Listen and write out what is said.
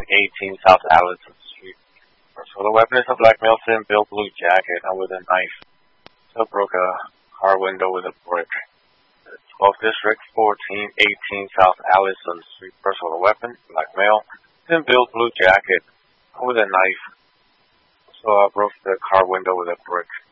18 South Allison Street. So the weapon is a black male, thin built blue jacket and with a knife. So broke a car window with a brick. 12th District, 1418 South Allison Street. Personal weapon, black male, thin built blue jacket with a knife. So I broke the car window with a brick.